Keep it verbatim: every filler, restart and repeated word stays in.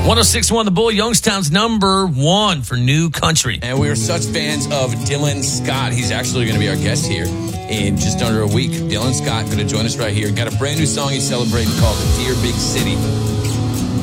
one oh six point one The Bull, Youngstown's number one for new country. And we are such fans of Dylan Scott. He's actually going to be our guest here in just under a week. Dylan Scott going to join us right here. Got a brand new song he's celebrating called The Dear Big City.